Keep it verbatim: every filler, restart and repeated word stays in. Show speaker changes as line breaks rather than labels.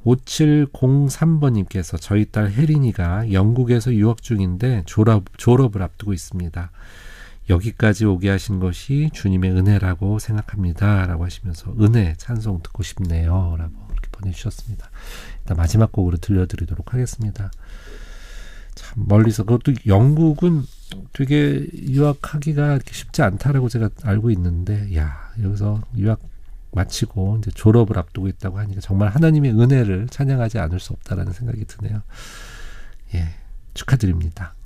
오칠공삼 번님께서 저희 딸 혜린이가 영국에서 유학 중인데 졸업, 졸업을 앞두고 있습니다. 여기까지 오게 하신 것이 주님의 은혜라고 생각합니다. 라고 하시면서 은혜 찬송 듣고 싶네요. 라고 이렇게 보내주셨습니다. 일단 마지막 곡으로 들려드리도록 하겠습니다. 참 멀리서, 그것도 영국은 되게 유학하기가 이렇게 쉽지 않다라고 제가 알고 있는데, 야, 여기서 유학 마치고 이제 졸업을 앞두고 있다고 하니까 정말 하나님의 은혜를 찬양하지 않을 수 없다라는 생각이 드네요. 예, 축하드립니다.